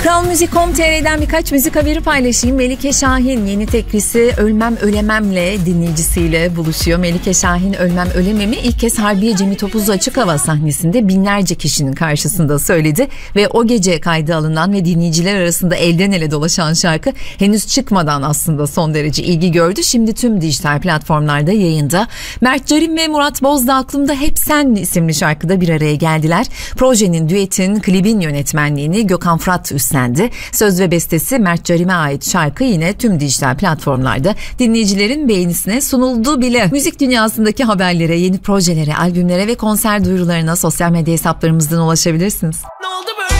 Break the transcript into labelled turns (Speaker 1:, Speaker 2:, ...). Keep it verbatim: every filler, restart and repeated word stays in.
Speaker 1: Kral Müzik nokta com nokta tr'den birkaç müzik haberi paylaşayım. Melike Şahin yeni teklisi Ölmem Ölemem'le dinleyicisiyle buluşuyor. Melike Şahin Ölmem Ölemem'i ilk kez Harbiye Cemi Topuzlu açık hava sahnesinde binlerce kişinin karşısında söyledi ve o gece kaydı alınan ve dinleyiciler arasında elden ele dolaşan şarkı henüz çıkmadan aslında son derece ilgi gördü. Şimdi tüm dijital platformlarda yayında. Mert Carim ve Murat Bozdağ Aklımda Hep Sen isimli şarkıda bir araya geldiler. Projenin, düetin, klibin yönetmenliğini Gökhan Fırat üstlendi. Söz ve bestesi Mert Carim'e ait şarkı yine tüm dijital platformlarda dinleyicilerin beğenisine sunuldu bile. Müzik dünyasındaki haberlere, yeni projelere, albümlere ve konser duyurularına sosyal medya hesaplarımızdan ulaşabilirsiniz.